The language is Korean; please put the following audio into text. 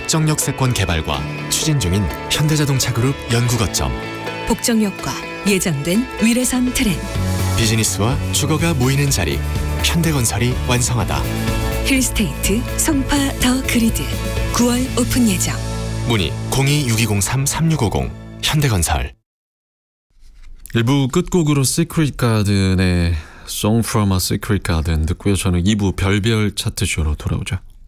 복정역 세권 개발과 추진 중인 현대자동차그룹 연구거점. 복정역과 예정된 위례선 트램. 비즈니스와 주거가 모이는 자리. 현대건설이 완성하다. 힐스테이트 송파 더 그리드 9월 오픈 예정. 문의 026203-3650 현대건설. 1부 끝곡으로 시크릿 가든의 Song from a Secret Garden 듣고요. 저는 2부 별별 차트쇼로 돌아오죠.